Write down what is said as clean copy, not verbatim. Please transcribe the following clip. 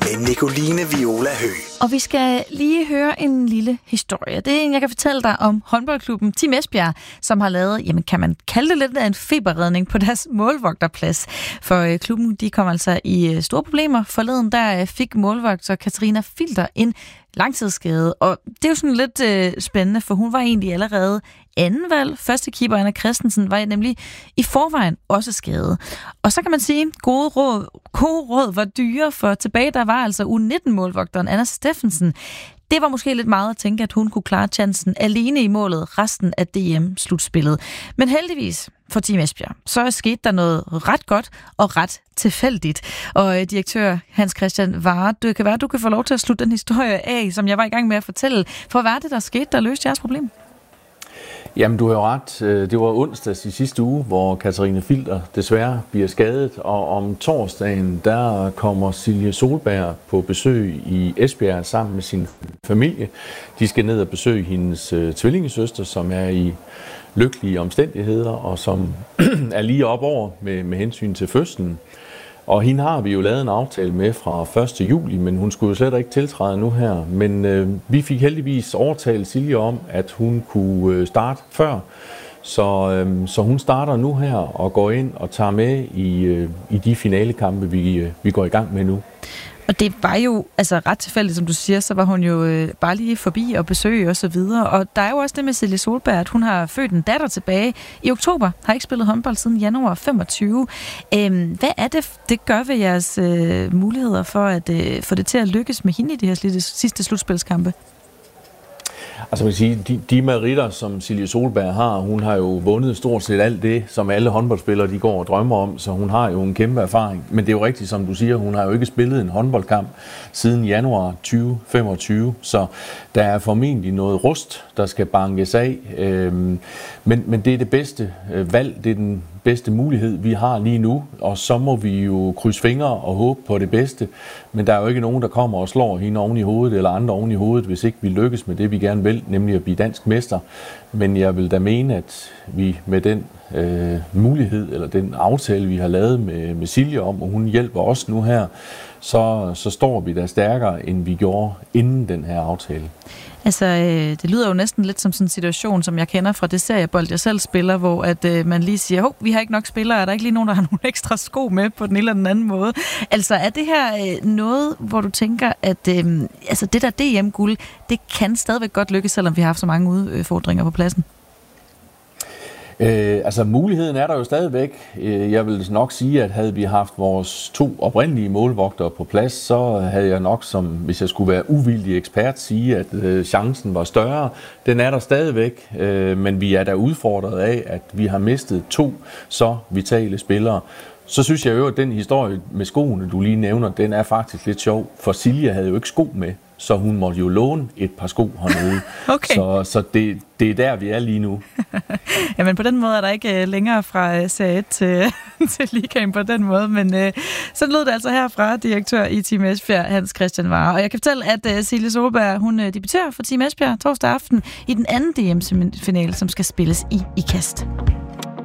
med Nicoline Viola Høgh. Og vi skal lige høre en lille historie. Det er en, jeg kan fortælle dig om håndboldklubben Team Esbjerg, som har lavet, jamen kan man kalde det lidt af en feberredning på deres målvogterplads. For klubben, de kom altså i store problemer. Forleden der fik målvogter Katarina Filter en langtidsskade, og det er jo sådan lidt spændende, for hun var egentlig allerede anden valg. Første keeper, Anna Christensen, var nemlig i forvejen også skadet. Og så kan man sige, gode råd var dyre, for tilbage der var altså U19-målvogteren Anna Steffensen. Det var måske lidt meget at tænke, at hun kunne klare chancen alene i målet resten af DM-slutspillet. Men heldigvis for Team Esbjerg, så skete der noget ret godt og ret tilfældigt. Og direktør Hans Christian Vare, det kan være, du kan få lov til at slutte den historie af, som jeg var i gang med at fortælle. For hvad er det, der skete, der løste jeres problem? Jamen, du har jo ret. Det var onsdags i sidste uge, hvor Katarina Filter desværre bliver skadet, og om torsdagen, der kommer Silje Solberg på besøg i Esbjerg sammen med sin familie. De skal ned og besøge hendes tvillingesøster, som er i lykkelige omstændigheder, og som er lige op over med hensyn til fødslen. Og hende har vi jo lavet en aftale med fra 1. juli, men hun skulle jo slet ikke tiltræde nu her. Men vi fik heldigvis overtalt Silje om, at hun kunne starte før. Så hun starter nu her og går ind og tager med i de finalekampe, vi går i gang med nu. Og det var jo altså ret tilfældigt, som du siger, så var hun jo bare lige forbi og besøge og så videre. Og der er jo også det med Silje Solberg, at hun har født en datter tilbage i oktober, har ikke spillet håndbold siden januar 25. Hvad er det gør ved jeres muligheder for at få det til at lykkes med hende i de her sidste slutspilskampe? Altså man kan sige, de meritter, som Silje Solberg har, hun har jo vundet stort set alt det, som alle håndboldspillere de går og drømmer om, så hun har jo en kæmpe erfaring. Men det er jo rigtigt, som du siger, hun har jo ikke spillet en håndboldkamp siden januar 2025, så der er formentlig noget rust, der skal bankes af. Men det er det bedste valg, det er den bedste mulighed, vi har lige nu, og så må vi jo krydse fingre og håbe på det bedste. Men der er jo ikke nogen, der kommer og slår hende oven i hovedet eller andre oven i hovedet, hvis ikke vi lykkes med det, vi gerne vil, nemlig at blive dansk mester. Men jeg vil da mene, at vi med den mulighed, eller den aftale, vi har lavet med Silje om, og hun hjælper os nu her, så står vi der stærkere, end vi gjorde inden den her aftale. Altså, det lyder jo næsten lidt som sådan en situation, som jeg kender fra det seriebold, jeg selv spiller, hvor at man lige siger, vi har ikke nok spillere, er der ikke lige nogen, der har nogle ekstra sko med på den eller den anden måde? Altså, er det her noget, hvor du tænker, at altså det der DM-guld, det kan stadigvæk godt lykkes, selvom vi har haft så mange udfordringer på pladsen? Altså muligheden er der jo stadigvæk. Jeg vil nok sige, at havde vi haft vores 2 oprindelige målvogtere på plads, så havde jeg nok, som hvis jeg skulle være uvildig ekspert, sige, at chancen var større. Den er der stadigvæk, men vi er da udfordret af, at vi har mistet 2 så vitale spillere. Så synes jeg jo, at den historie med skoene, du lige nævner, den er faktisk lidt sjov, for Silje havde jo ikke sko med, så hun måtte jo låne et par sko hernede. Okay. Så det er der, vi er lige nu. Jamen på den måde er der ikke længere fra serie 1 til ligaen på den måde, men så lød det altså herfra direktør i Team Esbjerg, Hans Christian Vare. Og jeg kan fortælle, at Silje Solberg, hun debuterer for Team Esbjerg torsdag aften i den anden DM-finale, som skal spilles i IKAST.